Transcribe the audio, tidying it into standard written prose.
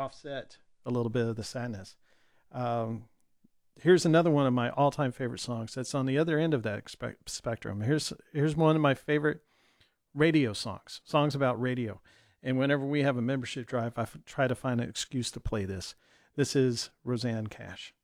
offset a little bit of the sadness. Here's another one of my all-time favorite songs that's on the other end of that spectrum. Here's one of my favorite radio songs about radio. And whenever we have a membership drive, try to find an excuse to play this. This is Rosanne Cash.